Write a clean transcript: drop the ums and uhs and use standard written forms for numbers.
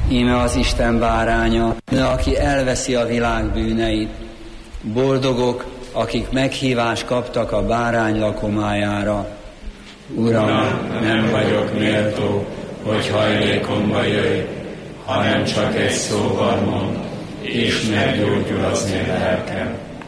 Íme az Isten báránya, aki elveszi a világ bűneit. Boldogok, akik meghívást kaptak a bárány lakomájára. Uram, nem vagyok méltó, hogy hajlékomba jöjj, hanem csak egy szóval mond, és meggyógyul az én lelkem.